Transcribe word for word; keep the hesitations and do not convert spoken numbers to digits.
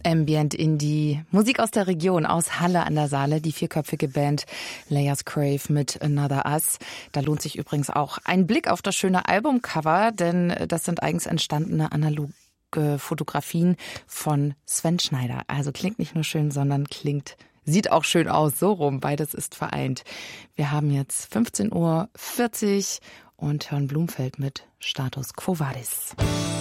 Ambient Indie, Musik aus der Region, aus Halle an der Saale, die vierköpfige Band Layers Crave mit Another Us. Da lohnt sich übrigens auch ein Blick auf das schöne Albumcover, denn das sind eigens entstandene analoge Fotografien von Sven Schneider. Also klingt nicht nur schön, sondern klingt, sieht auch schön aus, so rum, beides ist vereint. Wir haben jetzt fünfzehn Uhr vierzig und hören Blumfeld mit Status Quo Vadis.